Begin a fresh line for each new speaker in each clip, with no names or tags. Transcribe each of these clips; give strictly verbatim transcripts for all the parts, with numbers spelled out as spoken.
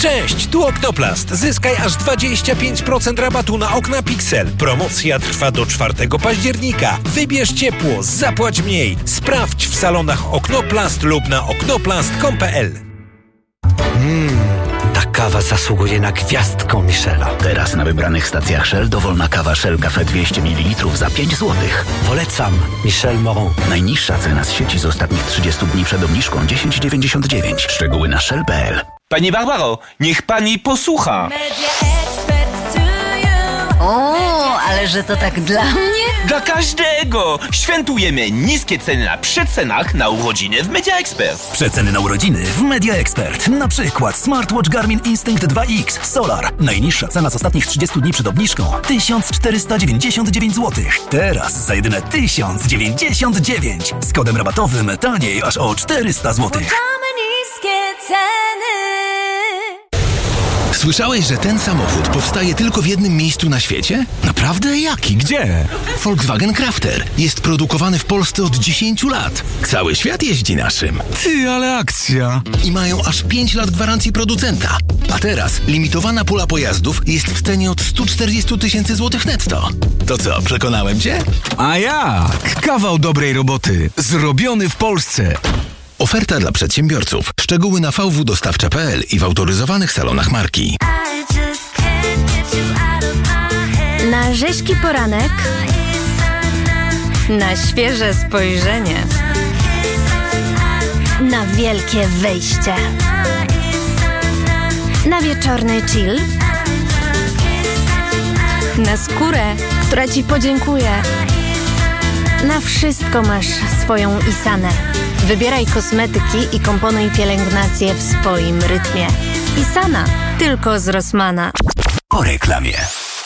Cześć, tu Oknoplast. Zyskaj aż dwadzieścia pięć procent rabatu na okna Pixel. Promocja trwa do czwartego października. Wybierz ciepło, zapłać mniej. Sprawdź w salonach Oknoplast lub na oknoplast kropka com kropka p l.
Mmm, ta kawa zasługuje na gwiazdkę Michela.
Teraz na wybranych stacjach Shell dowolna kawa Shell Cafe dwieście mililitrów za pięć złotych.
Polecam Michel Moron.
Najniższa cena z sieci z ostatnich trzydziestu dni przed obniżką dziesięć dziewięćdziesiąt dziewięć. Szczegóły na shell kropka p l.
Pani Barbaro, niech pani posłucha.
O, ale że to tak dla mnie?
Dla każdego! Świętujemy niskie ceny na przecenach na urodziny w Media Expert.
Przeceny na urodziny w Media Expert. Na przykład smartwatch Garmin Instinct dwa X Solar. Najniższa cena z ostatnich trzydziestu dni przed obniżką tysiąc czterysta dziewięćdziesiąt dziewięć złotych. Teraz za jedyne tysiąc dziewięćdziesiąt dziewięć. Z kodem rabatowym taniej aż o czterysta złotych.
Niskie ceny.
Słyszałeś, że ten samochód powstaje tylko w jednym miejscu na świecie? Naprawdę? Jaki? Gdzie? Volkswagen Crafter. Jest produkowany w Polsce od dziesięciu lat. Cały świat jeździ naszym.
Ty, ale akcja!
I mają aż pięć lat gwarancji producenta. A teraz limitowana pula pojazdów jest w cenie od stu czterdziestu tysięcy złotych netto. To co, przekonałem cię?
A jak? Kawał dobrej roboty. Zrobiony w Polsce.
Oferta dla przedsiębiorców. Szczegóły na v w dostawcza kropka p l i w autoryzowanych salonach marki.
Na rzeźki poranek, na świeże spojrzenie, na wielkie wyjście, na wieczorny chill, na skórę, która ci podziękuje. Na wszystko masz swoją Isanę. Wybieraj kosmetyki i komponuj pielęgnację w swoim rytmie. Isana, tylko z Rossmana.
Po reklamie.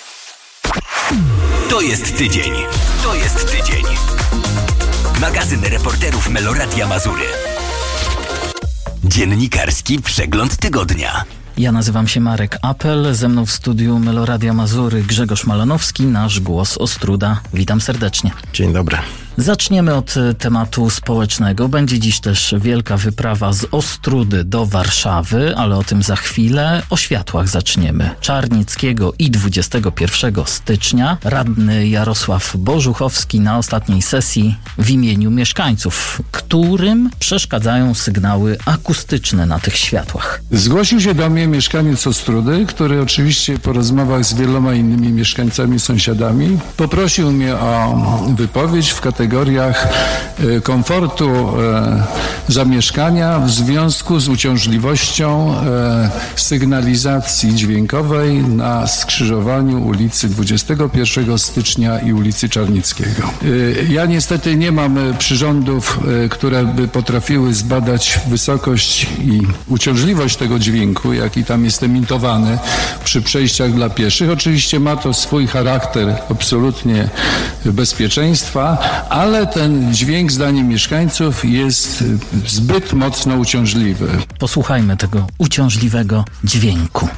To jest tydzień. To jest tydzień. Magazyn reporterów Meloradia Mazury. Dziennikarski przegląd tygodnia.
Ja nazywam się Marek Apel, ze mną w studiu Meloradia Mazury Grzegorz Malanowski, nasz głos Ostruda. Witam serdecznie.
Dzień dobry.
Zaczniemy od tematu społecznego. Będzie dziś też wielka wyprawa z Ostrudy do Warszawy, ale o tym za chwilę. O światłach zaczniemy. Czarnickiego i dwudziestego pierwszego stycznia radny Jarosław Bożuchowski na ostatniej sesji w imieniu mieszkańców, którym przeszkadzają sygnały akustyczne na tych światłach.
Zgłosił się do mnie mieszkaniec Ostrudy, który oczywiście po rozmowach z wieloma innymi mieszkańcami, sąsiadami poprosił mnie o wypowiedź w kategorii kategoriach komfortu e, zamieszkania w związku z uciążliwością e, sygnalizacji dźwiękowej na skrzyżowaniu ulicy dwudziestego pierwszego stycznia i ulicy Czarnickiego. E, ja niestety nie mam przyrządów, e, które by potrafiły zbadać wysokość i uciążliwość tego dźwięku, jaki tam jest emitowany przy przejściach dla pieszych. Oczywiście ma to swój charakter absolutnie bezpieczeństwa, ale ten dźwięk, zdaniem mieszkańców, jest zbyt mocno uciążliwy.
Posłuchajmy tego uciążliwego dźwięku.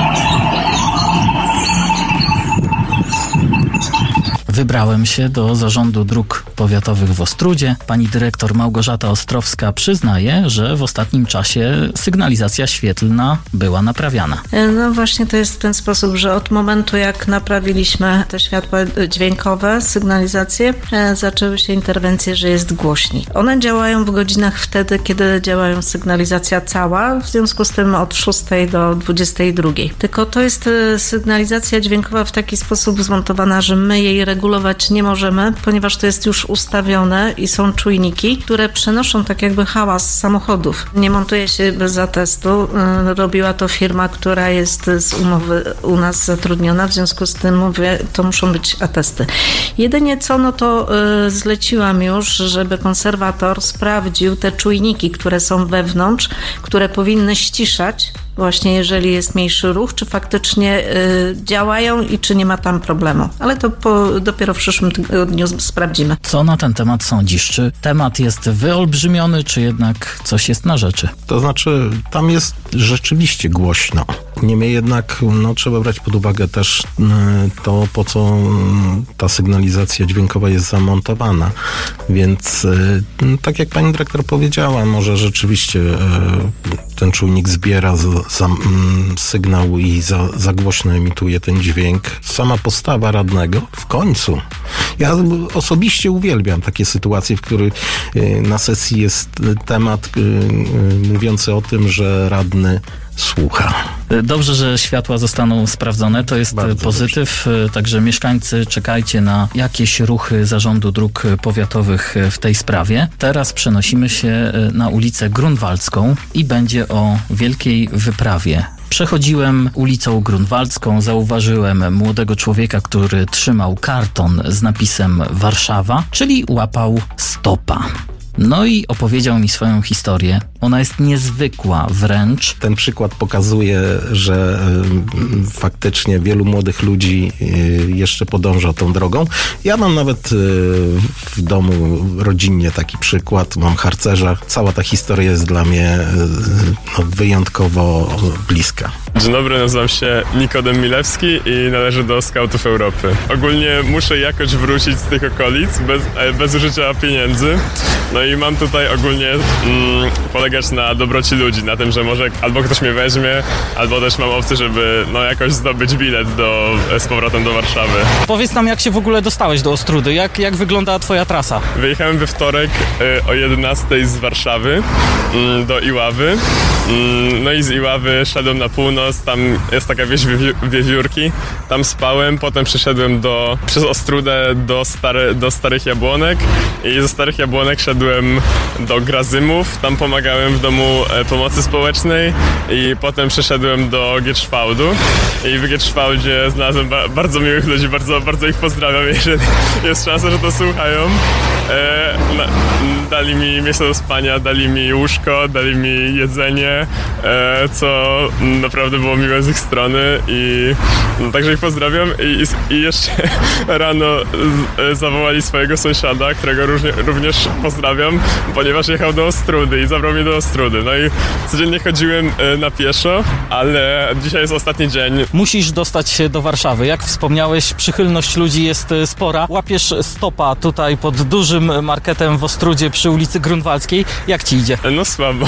Wybrałem się do Zarządu Dróg Powiatowych w Ostrudzie. Pani dyrektor Małgorzata Ostrowska przyznaje, że w ostatnim czasie sygnalizacja świetlna była naprawiana.
No właśnie to jest w ten sposób, że od momentu jak naprawiliśmy te światła dźwiękowe, sygnalizacje, zaczęły się interwencje, że jest głośniej. One działają w godzinach wtedy, kiedy działają sygnalizacja cała, w związku z tym od szóstej do dwudziestej drugiej. Tylko to jest sygnalizacja dźwiękowa w taki sposób zmontowana, że my jej regulować nie możemy, ponieważ to jest już ustawione i są czujniki, które przenoszą tak jakby hałas samochodów. Nie montuje się bez atestu. Robiła to firma, która jest z umowy u nas zatrudniona, w związku z tym mówię, to muszą być atesty. Jedynie co, no to y, zleciłam już, żeby konserwator sprawdził te czujniki, które są wewnątrz, które powinny ściszać właśnie jeżeli jest mniejszy ruch, czy faktycznie y, działają i czy nie ma tam problemu. Ale to po, dopiero w przyszłym tygodniu sprawdzimy.
Co na ten temat sądzisz? Czy temat jest wyolbrzymiony, czy jednak coś jest na rzeczy?
To znaczy, tam jest rzeczywiście głośno. Niemniej jednak no, trzeba brać pod uwagę też to, po co ta sygnalizacja dźwiękowa jest zamontowana. Więc tak jak pani dyrektor powiedziała, może rzeczywiście ten czujnik zbiera za, za, sygnał i za, za głośno emituje ten dźwięk. Sama postawa radnego w końcu. Ja osobiście uwielbiam takie sytuacje, w których na sesji jest temat mówiący o tym, że radny słucha.
Dobrze, że światła zostaną sprawdzone, to jest bardzo pozytyw, dobrze. Także mieszkańcy, czekajcie na jakieś ruchy Zarządu Dróg Powiatowych w tej sprawie. Teraz przenosimy się na ulicę Grunwaldzką i będzie o wielkiej wyprawie. Przechodziłem ulicą Grunwaldzką, zauważyłem młodego człowieka, który trzymał karton z napisem Warszawa, czyli łapał stopa. No i opowiedział mi swoją historię. Ona jest niezwykła wręcz.
Ten przykład pokazuje, że y, faktycznie wielu młodych ludzi y, jeszcze podąża tą drogą. Ja mam nawet y, w domu rodzinnie taki przykład. Mam harcerza. Cała ta historia jest dla mnie y, no, wyjątkowo bliska.
Dzień dobry, nazywam się Nikodem Milewski i należę do Skautów Europy. Ogólnie muszę jakoś wrócić z tych okolic bez, bez użycia pieniędzy. No i mam tutaj ogólnie mm, polegać na dobroci ludzi, na tym, że może albo ktoś mnie weźmie, albo też mam opcję, żeby no jakoś zdobyć bilet do, z powrotem do Warszawy.
Powiedz nam, jak się w ogóle dostałeś do Ostródy? Jak, jak wygląda twoja trasa?
Wyjechałem we wtorek y, o jedenastej z Warszawy y, do Iławy. Y, no i z Iławy szedłem na północ, tam jest taka wieś wiewi- Wiewiórki. Tam spałem, potem przeszedłem do, przez Ostródę do, stare, do Starych Jabłonek i ze Starych Jabłonek szedłem do Grazymów. Tam pomagałem w domu pomocy społecznej i potem przeszedłem do Gierszwałdu i w Gierszwałdzie znalazłem ba- bardzo miłych ludzi, bardzo, bardzo ich pozdrawiam, jeżeli jest szansa, że to słuchają. E, na, dali mi miejsce do spania, dali mi łóżko, dali mi jedzenie, e, co naprawdę było miłe z ich strony i no, także ich pozdrawiam i, i, i jeszcze rano z, zawołali swojego sąsiada, którego różnie, również pozdrawiam, ponieważ jechał do Ostródy i zabrał mnie do Ostródy. No i codziennie chodziłem na pieszo, ale dzisiaj jest ostatni dzień.
Musisz dostać się do Warszawy. Jak wspomniałeś, przychylność ludzi jest spora. Łapiesz stopa tutaj pod dużym marketem w Ostródzie przy ulicy Grunwaldzkiej. Jak ci idzie?
No słabo.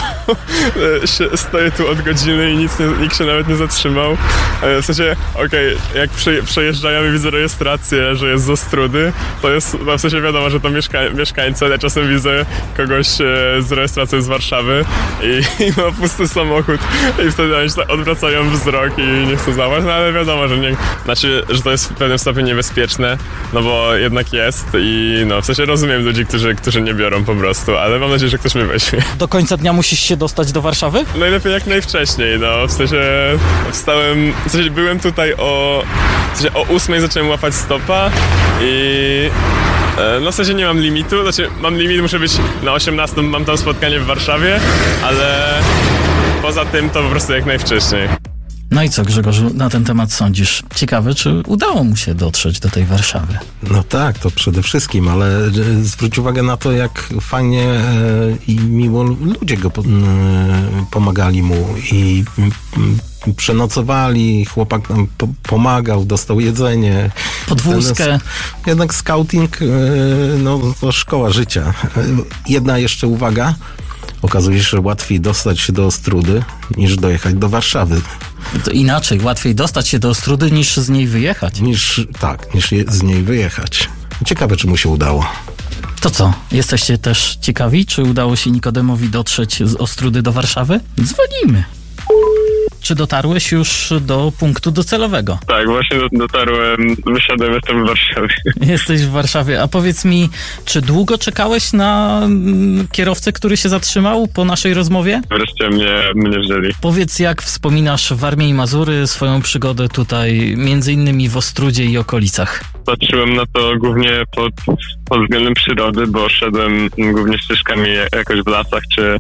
Stoję tu od godziny i nic nie, nikt się nawet nie zatrzymał. W sensie, okej, okay, jak przy, przejeżdżają i widzę rejestrację, że jest z Ostródy, to jest, no w sensie wiadomo, że to mieszka, mieszkańcy, ale czasem widzę kogoś z rejestracją z Warszawy i, i ma pusty samochód i wtedy oni odwracają wzrok i nie chcą zauważyć, no ale wiadomo, że nie, znaczy, że to jest w pewnym stopniu niebezpieczne, no bo jednak jest i no w sensie rozumiem ludzi, którzy, którzy nie biorą po prostu, ale mam nadzieję, że ktoś mnie weźmie.
Do końca dnia musisz się dostać do Warszawy?
Najlepiej jak najwcześniej, no w sensie wstałem, w sensie byłem tutaj o, w sensie o ósmej zacząłem łapać stopa i no w sensie nie mam limitu, znaczy mam limit, muszę być na osiemnastą, mam tam spotkanie w Warszawie, ale poza tym to po prostu jak najwcześniej.
No i co, Grzegorzu, na ten temat sądzisz? Ciekawe, czy udało mu się dotrzeć do tej Warszawy?
No tak, to przede wszystkim, ale zwróć uwagę na to, jak fajnie i miło ludzie go pomagali mu i przenocowali, chłopak nam po- pomagał, dostał jedzenie.
Podwózkę.
Ten, jednak scouting, no to szkoła życia. Jedna jeszcze uwaga, okazuje się, że łatwiej dostać się do Ostródy niż dojechać do Warszawy.
To inaczej, łatwiej dostać się do Ostródy niż z niej wyjechać.
Niż, tak, niż je, z niej wyjechać. Ciekawe, czy mu się udało.
To co, jesteście też ciekawi, czy udało się Nikodemowi dotrzeć z Ostródy do Warszawy? Dzwonimy. Czy dotarłeś już do punktu docelowego?
Tak, właśnie dotarłem, wysiadłem, jestem w Warszawie.
Jesteś w Warszawie, a powiedz mi, czy długo czekałeś na mm, kierowcę, który się zatrzymał po naszej rozmowie?
Wreszcie mnie, mnie wzięli.
Powiedz, jak wspominasz Warmię i Mazury, swoją przygodę tutaj, między innymi w Ostródzie i okolicach?
Patrzyłem na to głównie pod, pod względem przyrody, bo szedłem głównie ścieżkami jakoś w lasach, czy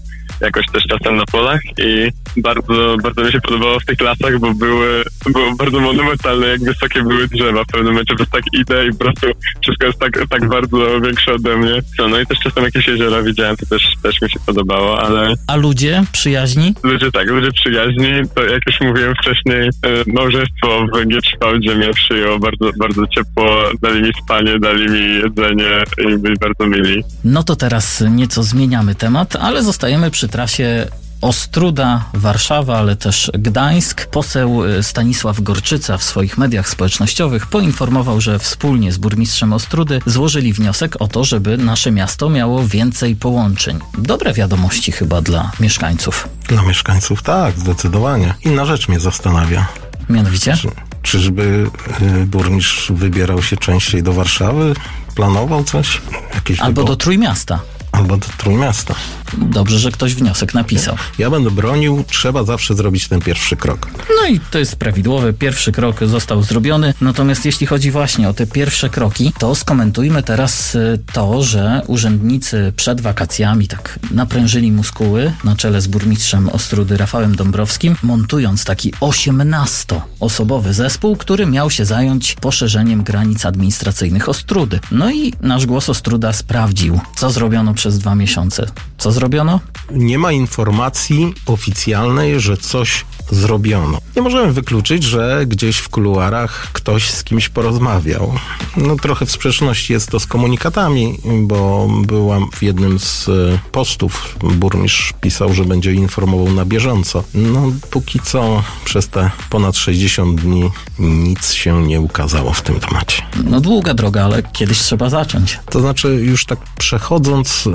jakoś też czasem na polach i bardzo, bardzo mi się podobało w tych lasach, bo były, było bardzo monumentalne, jak wysokie były drzewa. W pewnym momencie po prostu tak idę i po prostu wszystko jest tak, tak bardzo większe ode mnie. Co, no i też czasem jakieś jeziora widziałem, to też, też mi się podobało, ale...
A ludzie przyjaźni?
Ludzie tak, ludzie przyjaźni, to jak już mówiłem wcześniej, małżeństwo w Gierczwałdzie mnie przyjęło bardzo, bardzo ciepło, dali mi spanie, dali mi jedzenie i byli bardzo mili.
No to teraz nieco zmieniamy temat, ale zostajemy przy trasie Ostróda, Warszawa, ale też Gdańsk. Poseł Stanisław Gorczyca w swoich mediach społecznościowych poinformował, że wspólnie z burmistrzem Ostródy złożyli wniosek o to, żeby nasze miasto miało więcej połączeń. Dobre wiadomości chyba dla mieszkańców.
Dla mieszkańców tak, zdecydowanie. Inna rzecz mnie zastanawia.
Mianowicie?
Czy, czyżby y, burmistrz wybierał się częściej do Warszawy? Planował coś? Jakieś
Albo
wybo-
do Trójmiasta.
Albo do Trójmiasta.
Dobrze, że ktoś wniosek napisał.
Ja będę bronił, trzeba zawsze zrobić ten pierwszy krok.
No i to jest prawidłowe. Pierwszy krok został zrobiony. Natomiast jeśli chodzi właśnie o te pierwsze kroki, to skomentujmy teraz to, że urzędnicy przed wakacjami tak naprężyli muskuły na czele z burmistrzem Ostródy Rafałem Dąbrowskim, montując taki osiemnastoosobowy zespół, który miał się zająć poszerzeniem granic administracyjnych Ostródy. No i nasz Głos Ostróda sprawdził, co zrobiono przez dwa miesiące. Co zrobiono?
Nie ma informacji oficjalnej, że coś zrobiono. Nie możemy wykluczyć, że gdzieś w kuluarach ktoś z kimś porozmawiał. No trochę w sprzeczności jest to z komunikatami, bo byłam w jednym z postów, burmistrz pisał, że będzie informował na bieżąco. No póki co przez te ponad sześćdziesiąt dni nic się nie ukazało w tym temacie.
No długa droga, ale kiedyś trzeba zacząć.
To znaczy już tak przechodząc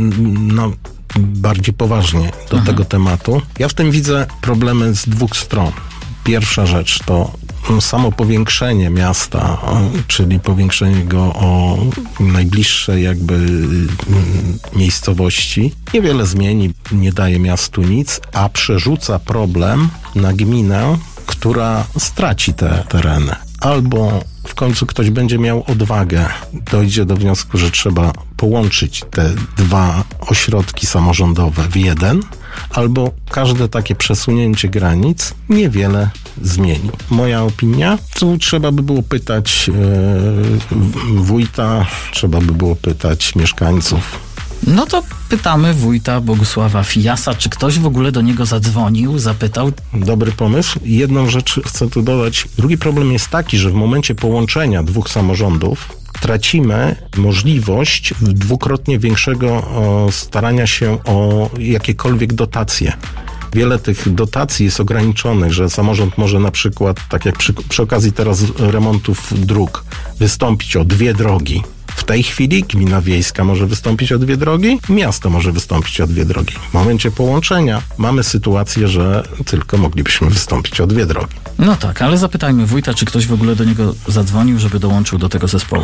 na bardziej poważnie do Aha. tego tematu. Ja w tym widzę problemy z dwóch stron. Pierwsza rzecz to samo powiększenie miasta, czyli powiększenie go o najbliższe jakby miejscowości. Niewiele zmieni, nie daje miastu nic, a przerzuca problem na gminę, która straci te tereny. Albo w końcu ktoś będzie miał odwagę, dojdzie do wniosku, że trzeba połączyć te dwa ośrodki samorządowe w jeden, albo każde takie przesunięcie granic niewiele zmieni. Moja opinia, tu trzeba by było pytać yy, wójta, trzeba by było pytać mieszkańców.
No to pytamy wójta Bogusława Fijasa, czy ktoś w ogóle do niego zadzwonił, zapytał?
Dobry pomysł. Jedną rzecz chcę tu dodać. Drugi problem jest taki, że w momencie połączenia dwóch samorządów tracimy możliwość dwukrotnie większego o, starania się o jakiekolwiek dotacje. Wiele tych dotacji jest ograniczonych, że samorząd może na przykład, tak jak przy, przy okazji teraz remontów dróg, wystąpić o dwie drogi. W tej chwili gmina wiejska może wystąpić o dwie drogi, miasto może wystąpić o dwie drogi. W momencie połączenia mamy sytuację, że tylko moglibyśmy wystąpić o dwie drogi.
No tak, ale zapytajmy wójta, czy ktoś w ogóle do niego zadzwonił, żeby dołączył do tego zespołu.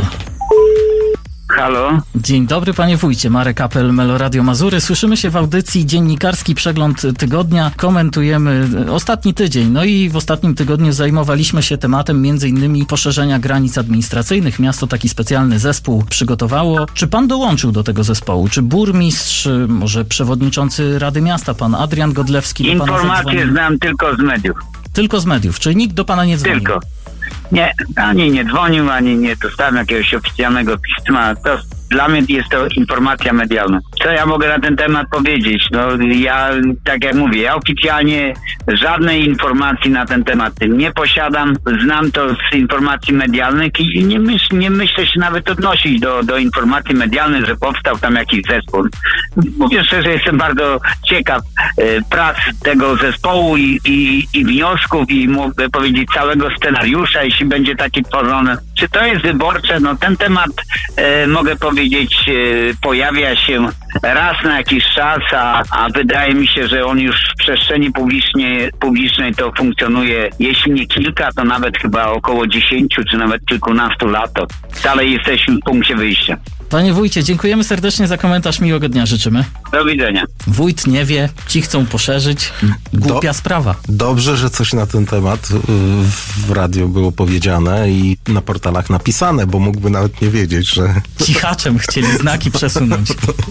Halo?
Dzień dobry panie wójcie, Marek Apel, Meloradio Mazury. Słyszymy się w audycji Dziennikarski Przegląd Tygodnia. Komentujemy ostatni tydzień. No i w ostatnim tygodniu zajmowaliśmy się tematem między innymi poszerzenia granic administracyjnych. Miasto taki specjalny zespół przygotowało. Czy pan dołączył do tego zespołu? Czy burmistrz, może przewodniczący Rady Miasta, pan Adrian Godlewski do pana
Informacje
zadzwonił?
znam tylko z mediów.
Tylko z mediów, czyli nikt do pana nie dzwonił?
Tylko. Nie, ani nie dzwonił, ani nie dostałem jakiegoś oficjalnego pisma. To dla mnie jest to informacja medialna. Co ja mogę na ten temat powiedzieć? No ja, tak jak mówię, ja oficjalnie żadnej informacji na ten temat nie posiadam. Znam to z informacji medialnych i nie, myśl, nie myślę się nawet odnosić do, do informacji medialnych, że powstał tam jakiś zespół. Mówię szczerze, jestem bardzo ciekaw e, prac tego zespołu i, i, i wniosków i mogę powiedzieć całego scenariusza, jeśli będzie taki tworzony. Czy to jest wyborcze? No ten temat e, mogę powiedzieć e, pojawia się raz na jakiś czas, a, a wydaje mi się, że on już w przestrzeni publicznej, publicznej to funkcjonuje, jeśli nie kilka, to nawet chyba około dziesięciu czy nawet kilkunastu lat. To dalej jesteśmy w punkcie wyjścia.
Panie wójcie, dziękujemy serdecznie za komentarz. Miłego dnia życzymy.
Do widzenia.
Wójt nie wie, ci chcą poszerzyć. Głupia
Do,
sprawa.
Dobrze, że coś na ten temat w radiu było powiedziane i na portalach napisane, bo mógłby nawet nie wiedzieć, że...
Cichaczem chcieli znaki przesunąć.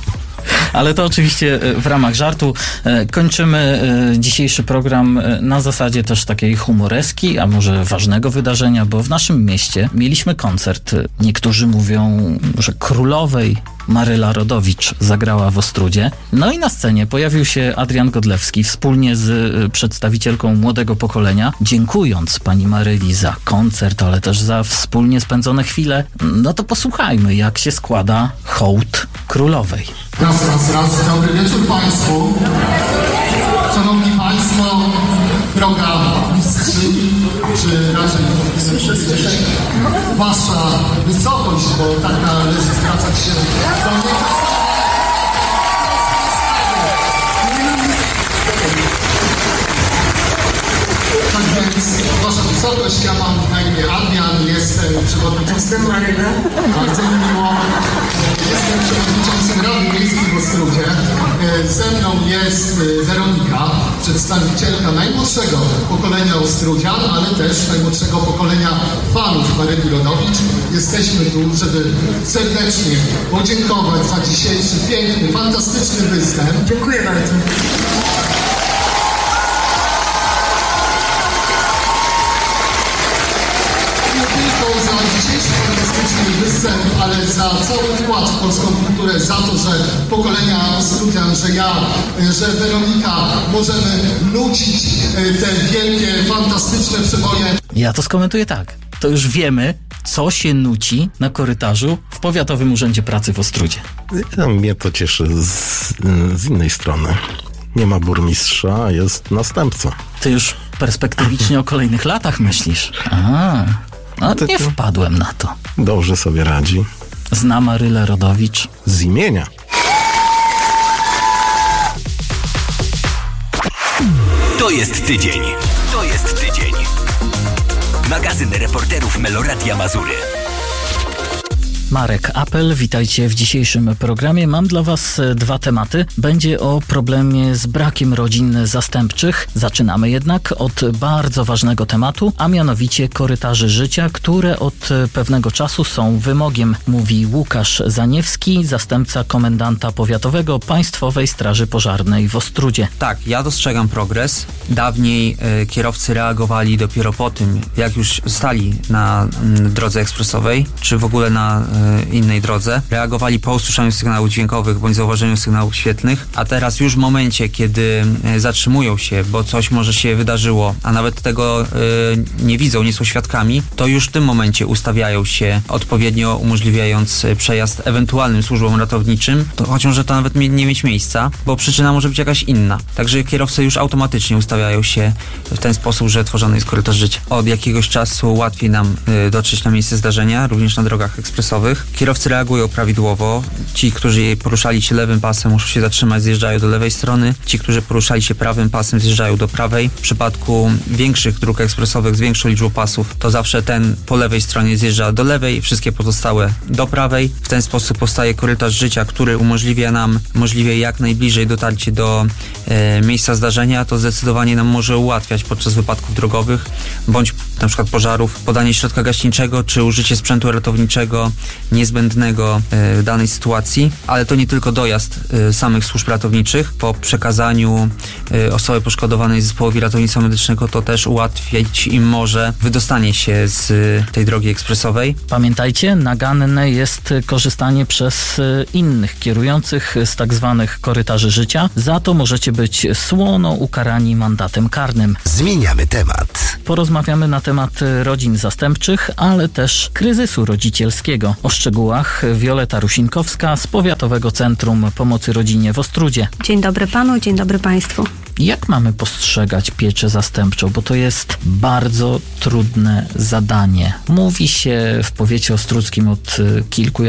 Ale to oczywiście w ramach żartu. Kończymy dzisiejszy program na zasadzie też takiej humoreski, a może ważnego wydarzenia, bo w naszym mieście mieliśmy koncert. Niektórzy mówią, że królowej Maryla Rodowicz zagrała w Ostródzie. No i na scenie pojawił się Adrian Godlewski wspólnie z przedstawicielką młodego pokolenia, dziękując pani Maryli za koncert, ale też za wspólnie spędzone chwile. No to posłuchajmy, jak się składa hołd królowej.
Raz, raz, raz. Dobry wieczór Państwu. Szanowni Państwo, droga mistrzyni, czy raczej Wasza wysokość, bo tak należy zwracać się do mnie. Tak więc, Wasza wysokość, ja mam na imię Adrian, jestem przewodniczącym... Jestem Maryla. Bardzo mi miło. Jestem przewodniczącym Rady Miejskiej w Ostródzie. Ze mną jest Weronika, przedstawicielka najmłodszego pokolenia Ostródzian, ale też najmłodszego pokolenia fanów Maryli Rodowicz. Jesteśmy tu, żeby serdecznie podziękować za dzisiejszy piękny, fantastyczny występ. Dziękuję bardzo. Za dzisiejszy fantastyczny występ, ale za cały wkład w polską kulturę, za to, że pokolenia Ostródzian, że ja, że Weronika możemy nucić te wielkie, fantastyczne przeboje.
Ja to skomentuję tak. To już wiemy, co się nuci na korytarzu w Powiatowym Urzędzie Pracy w Ostródzie.
Mnie to cieszy z, z innej strony. Nie ma burmistrza, a jest następca.
Ty już perspektywicznie o kolejnych latach myślisz. A. No, nie wpadłem na to.
Dobrze sobie radzi.
Zna Marylę Rodowicz.
Z imienia.
To jest tydzień. To jest tydzień. Magazyn reporterów Meloradia Mazury.
Marek Apel, witajcie w dzisiejszym programie. Mam dla Was dwa tematy. Będzie o problemie z brakiem rodzin zastępczych. Zaczynamy jednak od bardzo ważnego tematu, a mianowicie korytarzy życia, które od pewnego czasu są wymogiem, mówi Łukasz Zaniewski, zastępca komendanta powiatowego Państwowej Straży Pożarnej w Ostródzie.
Tak, ja dostrzegam progres. Dawniej y, kierowcy reagowali dopiero po tym, jak już stali na y, drodze ekspresowej, czy w ogóle na y, innej drodze. Reagowali po usłyszeniu sygnałów dźwiękowych bądź zauważeniu sygnałów świetlnych, a teraz już w momencie, kiedy zatrzymują się, bo coś może się wydarzyło, a nawet tego y, nie widzą, nie są świadkami, to już w tym momencie ustawiają się odpowiednio, umożliwiając przejazd ewentualnym służbom ratowniczym, to choć może to nawet nie mieć miejsca, bo przyczyna może być jakaś inna. Także kierowcy już automatycznie ustawiają się w ten sposób, że tworzony jest korytarz życia. Od jakiegoś czasu łatwiej nam y, dotrzeć na miejsce zdarzenia, również na drogach ekspresowych. Kierowcy reagują prawidłowo. Ci, którzy poruszali się lewym pasem, muszą się zatrzymać, zjeżdżają do lewej strony. Ci, którzy poruszali się prawym pasem, zjeżdżają do prawej. W przypadku większych dróg ekspresowych z większą liczbą pasów, to zawsze ten po lewej stronie zjeżdża do lewej, wszystkie pozostałe do prawej. W ten sposób powstaje korytarz życia, który umożliwia nam możliwie jak najbliżej dotarcie do e, miejsca zdarzenia. To zdecydowanie nam może ułatwiać podczas wypadków drogowych, bądź na przykład pożarów, podanie środka gaśniczego, czy użycie sprzętu ratowniczego niezbędnego w danej sytuacji, ale to nie tylko dojazd samych służb ratowniczych. Po przekazaniu osoby poszkodowanej zespołowi ratownictwa medycznego to też ułatwiać im może wydostanie się z tej drogi ekspresowej.
Pamiętajcie, naganne jest korzystanie przez innych kierujących z tak zwanych korytarzy życia. Za to możecie być słono ukarani mandatem karnym.
Zmieniamy temat.
Porozmawiamy na temat rodzin zastępczych, ale też kryzysu rodzicielskiego. O szczegółach Wioleta Rusinkowska z Powiatowego Centrum Pomocy Rodzinie w Ostródzie.
Dzień dobry panu, dzień dobry państwu.
Jak mamy postrzegać pieczę zastępczą? Bo to jest bardzo trudne zadanie. Mówi się w powiecie ostródzkim od kilku